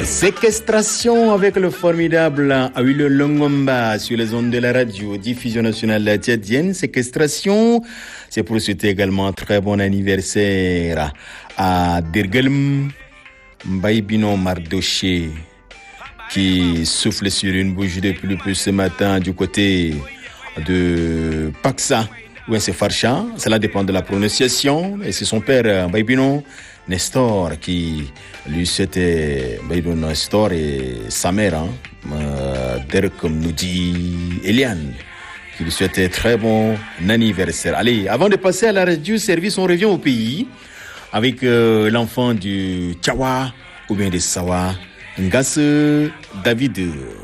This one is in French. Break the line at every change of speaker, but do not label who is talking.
Séquestration avec le formidable Awilo Longomba sur les ondes de la radio, diffusion nationale tchadienne. Séquestration, c'est pour souhaiter également un très bon anniversaire à Dirgelm Mbaïbino Mardoché qui souffle sur une bougie depuis plus ce matin du côté de Paxa, ou c'est Farcha, cela dépend de la prononciation, et c'est son père Mbaïbino Nestor qui lui souhaitait Mbaïbino Nestor et sa mère, comme nous dit Eliane, qui lui souhaitait très bon anniversaire. Allez, avant de passer à la radio service, on revient au pays avec l'enfant du Tchawa ou bien de Sawa, Ngasse David.